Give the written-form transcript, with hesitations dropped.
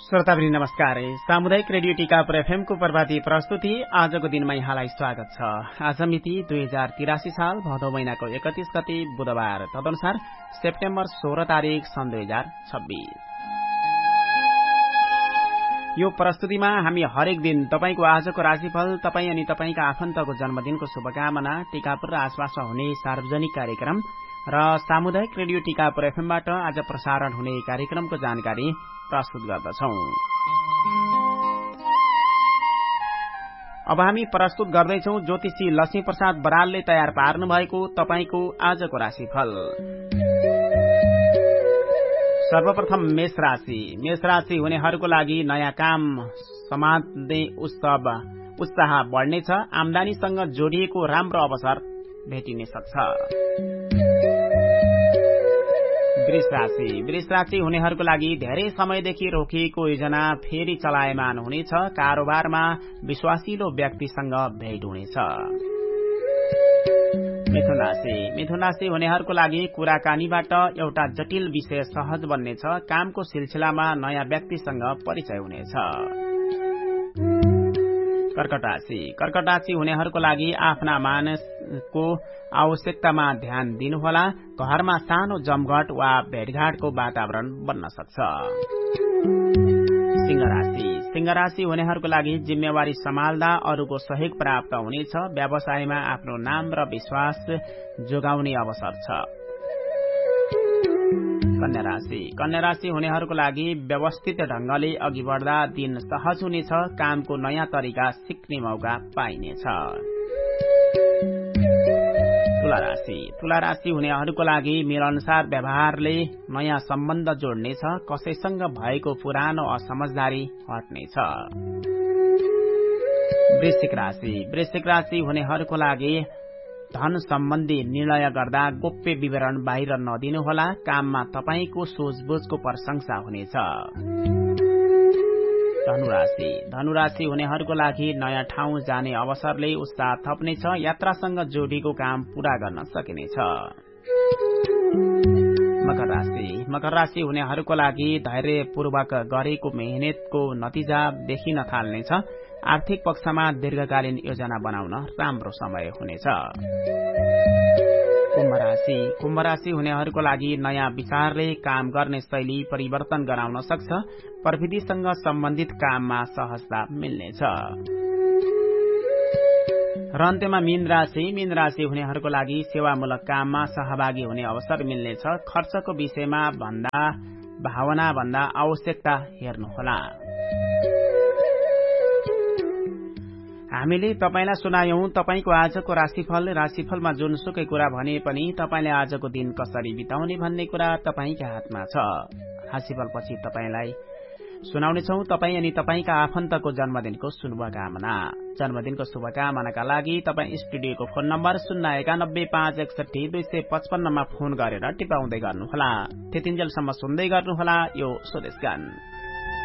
श्रोतावृन्द नमस्कार। सामुदायिक radio Tikapur FM को प्रभाती प्रस्तुति आजको दिनमा यहाँलाई स्वागत छ। आज मिति 2083 साल भदौ महिनाको 31 गते बुधबार, तदनुसार सेप्टेम्बर 16 तारिक सन् 2026। यो प्रस्तुतिमा हामी हरेक दिन तपाईको आजको राशिफल, तपाई अनि तपाईका आफन्तको जन्मदिनको शुभकामना, टिकापुर र आसपासमा हुने सार्वजनिक कार्यक्रम र सामुदायिक रेडियो टिकापुर एफएमबाट आज प्रसारण हुने कार्यक्रमको जानकारी प्रस्तुत गर्दछौं। अब हामी प्रस्तुत गर्दैछौं ज्योतिषी लक्ष्मी प्रसाद बरालले तयार पार्नु भएको तपाईको आजको राशिफल। सर्वप्रथम मेष राशि। मेष राशि हुनेहरूको लागि नयाँ काम समात्ने उत्साह बढ्नेछ। आमदानीसँग जोडिएको राम्रो अवसर भेटिन सक्छ। वृष राशि हुनेहरूको लागि धेरै समयदेखि रोकिएको योजना फेरि चलायमान हुनेछ। कारोबारमा विश्वासिलो व्यक्तिसँग भेट हुनेछ। मिथुन राशि हुनेहरूको लागि कुराकानीबाट एउटा जटिल विषय सहज बन्नेछ। कामको सिलसिलामा नयाँ व्यक्तिसँग परिचय हुनेछ। कर्कट राशि हुनेहरूको लागि आफ्ना मानिसको आवश्यकतामा ध्यान दिनुहोला। घरमा सानो जमघट वा भेटघाटको वातावरण बन्न सक्छ। सिंह राशि हुनेहरूको लागि जिम्मेवारी सम्हाल्दा अरूको सहयोग प्राप्त हुनेछ। व्यवसायमा आफ्नो नाम र विश्वास जोगाउने अवसर छ। कन्या राशि हुनेहरूको लागि व्यवस्थित ढंगले अघि बढ्दा दिन सहज हुनेछ। कामको नयाँ तरिका सिक्ने मौका पाइनेछ। तुला राशि हुनेहरूको लागि मिलनसार व्यवहारले नयाँ सम्बन्ध जोड्नेछ। कसैसँग भएको पुरानो असमझदारी हट्नेछ। वृश्चिक राशि हुनेहरूको लागि धन सम्बन्धी निर्णय गर्दा गोप्य विवरण बाहिर नदिनुहोला। काममा तपाईको सोचबुझको प्रशंसा हुनेछ। धनुराशि हुनेहरूको लागि नयाँ ठाउँ जाने अवसरले उत्साह थप्नेछ। यात्रासँग जोडिएको काम पूरा गर्न सकिनेछ। मकर राशि हुनेहरूको लागि धैर्यपूर्वक गरेको मेहनतको नतिजा देखिन थाल्नेछ। आर्थिक पक्षमा दीर्घकालीन योजना बनाउन राम्रो समय हुनेछ। कुम्भ राशि हुनेहरूको लागि नयाँ विचारले काम गर्ने शैली परिवर्तन गराउन सक्छ। प्रविधिसँग सम्बन्धित काममा सहजता मिल्नेछ। र अन्त्यमा मीन राशि हुनेहरूको लागि सेवामूलक काममा सहभागी हुने अवसर मिल्नेछ। खर्चको विषयमा भावना भन्दा आवश्यकता हेर्नुहोला। हामीले तपाईलाई सुनायौं तपाईको आजको राशिफलमा जुनसुकै कुरा भने पनि तपाईले आजको दिन कसरी बिताउने भन्ने कुरा तपाईका हातमा छ। राशिफलपछि तपाईलाई सुनाउनेछौं तपाई अनि तपाईका आफन्तको जन्मदिनको शुभकामनाका लागि तपाई स्टुडियोको फोन नम्बर 091561255 मा फोन गरेर टिपाउँदै गर्नुहोला। त्यतिन्जेलसम्म सुन्दै गर्नुहोला यो स्वदेश गान।